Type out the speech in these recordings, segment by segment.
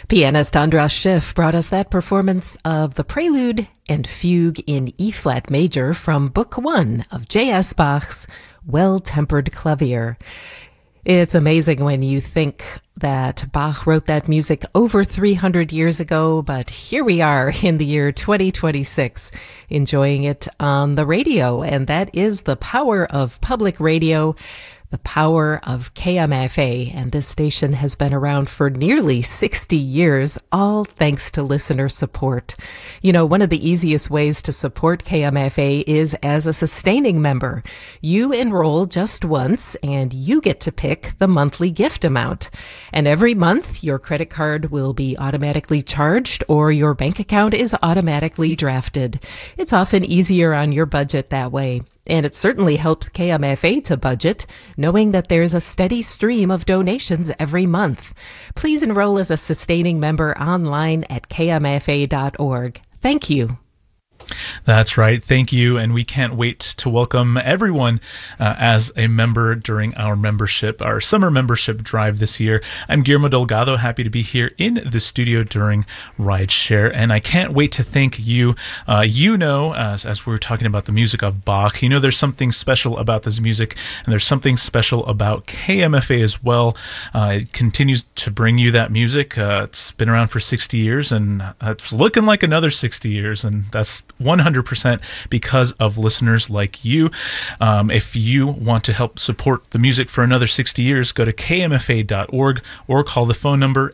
Pianist Andras Schiff brought us that performance of the Prelude and Fugue in E-flat major from Book 1 of J.S. Bach's Well-Tempered Clavier. It's amazing when you think that Bach wrote that music over 300 years ago, but here we are in the year 2026, enjoying it on the radio, and that is the power of public radio, the power of KMFA, and this station has been around for nearly 60 years, all thanks to listener support. You know, one of the easiest ways to support KMFA is as a sustaining member. You enroll just once, and you get to pick the monthly gift amount. And every month, your credit card will be automatically charged or your bank account is automatically drafted. It's often easier on your budget that way. And it certainly helps KMFA to budget, knowing that there's a steady stream of donations every month. Please enroll as a sustaining member online at kmfa.org. Thank you. That's right. Thank you. And we can't wait to welcome everyone as a member during our summer membership drive this year. I'm Guillermo Delgado, happy to be here in the studio during Rideshare. And I can't wait to thank you. As we were talking about the music of Bach, there's something special about this music, and there's something special about KMFA as well. It continues to bring you that music. It's been around for 60 years, and it's looking like another 60 years, and that's 100% because of listeners like you. If you want to help support the music for another 60 years, go to kmfa.org or call the phone number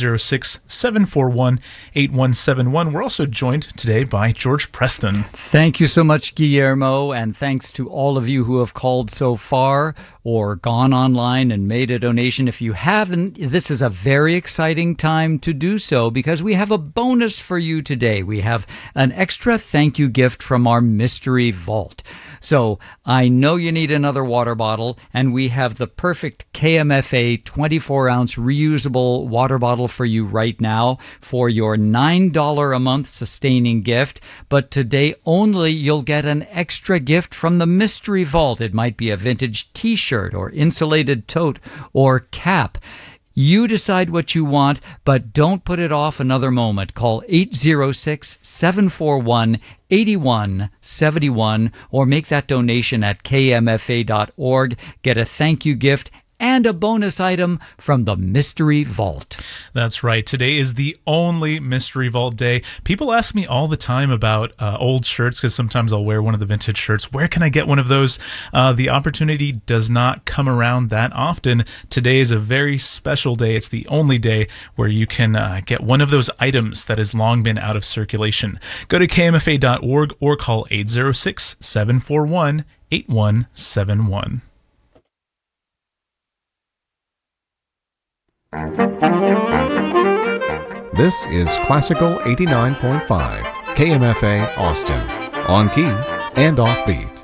806-741-8171. We're also joined today by George Preston. Thank you so much, Guillermo, and thanks to all of you who have called so far or gone online and made a donation. If you haven't, this is a very exciting time to do so because we have a bonus for you today. We have an extra thank you gift from our Mystery Vault. So I know you need another water bottle, and we have the perfect KMFA 24-ounce reusable water bottle for you right now for your $9 a month sustaining gift. But today only you'll get an extra gift from the Mystery Vault. It might be a vintage t-shirt or insulated tote or cap. You decide what you want, but don't put it off another moment. Call 806-741-8171 or make that donation at kmfa.org. Get a thank you gift and a bonus item from the Mystery Vault. That's right. Today is the only Mystery Vault day. People ask me all the time about old shirts because sometimes I'll wear one of the vintage shirts. Where can I get one of those? The opportunity does not come around that often. Today is a very special day. It's the only day where you can get one of those items that has long been out of circulation. Go to kmfa.org or call 806-741-8171. This is Classical 89.5, KMFA Austin, on key and offbeat.